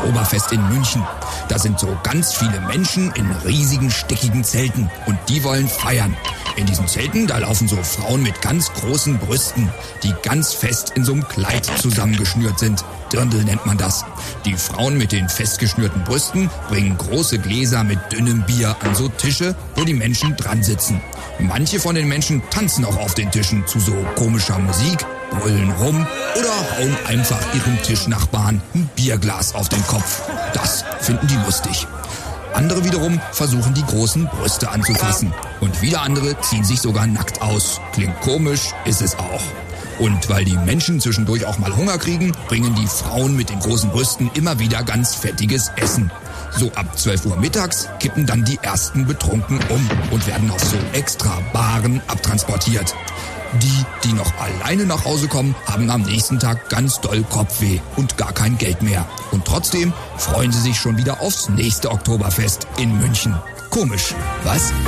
Oktoberfest in München. Da sind so ganz viele Menschen in riesigen, stickigen Zelten und die wollen feiern. In diesen Zelten, da laufen so Frauen mit ganz großen Brüsten, die ganz fest in so einem Kleid zusammengeschnürt sind. Dirndl nennt man das. Die Frauen mit den festgeschnürten Brüsten bringen große Gläser mit dünnem Bier an so Tische, wo die Menschen dran sitzen. Manche von den Menschen tanzen auch auf den Tischen zu so komischer Musik, brüllen rum oder hauen einfach ihrem Tischnachbarn ein Bierglas auf den Kopf. Das finden die lustig. Andere wiederum versuchen die großen Brüste anzufassen. Und wieder andere ziehen sich sogar nackt aus. Klingt komisch, ist es auch. Und weil die Menschen zwischendurch auch mal Hunger kriegen, bringen die Frauen mit den großen Brüsten immer wieder ganz fettiges Essen. So ab 12 Uhr mittags kippen dann die ersten betrunken um und werden auf so extra Baren abtransportiert. Die noch alleine nach Hause kommen, haben am nächsten Tag ganz doll Kopfweh und gar kein Geld mehr. Und trotzdem freuen sie sich schon wieder aufs nächste Oktoberfest in München. Komisch, was?